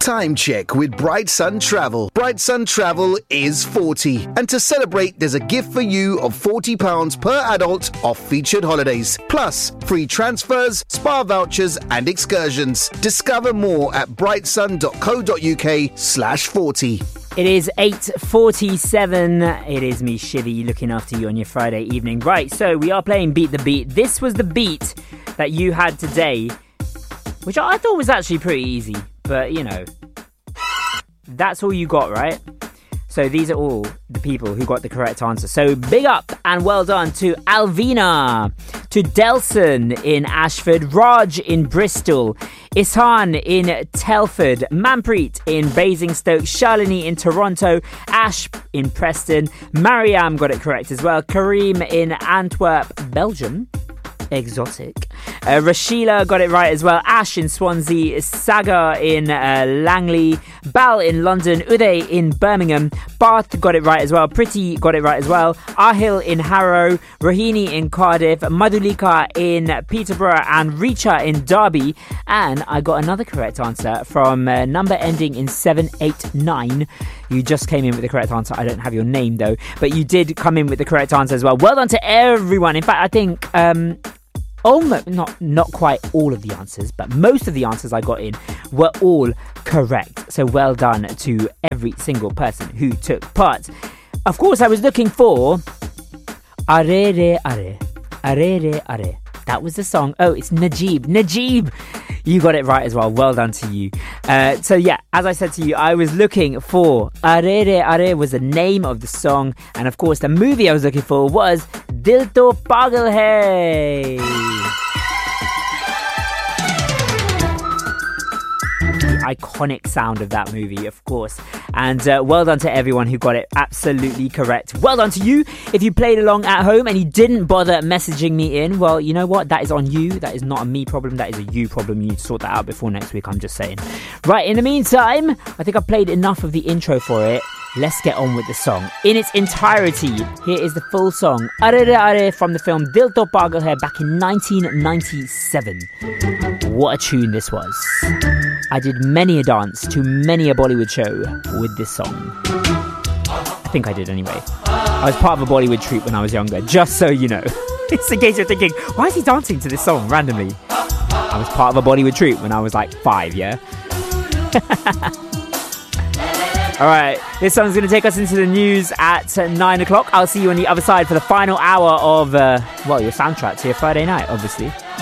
time check with Bright Sun Travel. Bright Sun Travel is 40. And to celebrate, there's a gift for you of £40 per adult off featured holidays. Plus, free transfers, spa vouchers and excursions. Discover more at brightsun.co.uk/40. It is 8:47. It is me, Shivy, looking after you on your Friday evening. Right, so we are playing Beat the Beat. This was the beat that you had today, which I thought was actually pretty easy. But, you know, that's all you got, right? So these are all the people who got the correct answer. So big up and well done to Alvina, to Delson in Ashford, Raj in Bristol, Ishan in Telford, Manpreet in Basingstoke, Shalini in Toronto, Ash in Preston, Mariam got it correct as well, Kareem in Antwerp, Belgium. Exotic. Rashila got it right as well. Ash in Swansea, Saga in Langley, Bal in London, Uday in Birmingham, Bath got it right as well, Pretty got it right as well, Ahil in Harrow, Rohini in Cardiff, Madhulika in Peterborough and Richa in Derby. And I got another correct answer from number ending in 789. You just came in with the correct answer. I don't have your name though, but you did come in with the correct answer as well. Well done to everyone. In fact, I think almost not quite all of the answers, but most of the answers I got in were all correct. So well done to every single person who took part. Of course, I was looking for Are Re Are. Are Re Are. That was the song. Oh, it's Najib. Najib! You got it right as well. Well done to you. So yeah, as I said to you, I was looking for Are Re Are was the name of the song. And of course, the movie I was looking for was Dil To Pagal Hai. The iconic sound of that movie, of course. And well done to everyone who got it absolutely correct. Well done to you. If you played along at home and you didn't bother messaging me in, well, you know what? That is on you. That is not a me problem. That is a you problem. You need to sort that out before next week, I'm just saying. Right, in the meantime, I think I've played enough of the intro for it. Let's get on with the song. In its entirety, here is the full song. Are Re Are from the film Dil To Pagal Hai back in 1997. What a tune this was. I did many a dance to many a Bollywood show with this song. I think I did anyway. I was part of a Bollywood troupe when I was younger, just so you know. It's in case you're thinking, why is he dancing to this song randomly? I was part of a Bollywood troupe when I was like 5, yeah? Alright, this song's going to take us into the news at 9 o'clock. I'll see you on the other side for the final hour of, your soundtrack to your Friday night, obviously.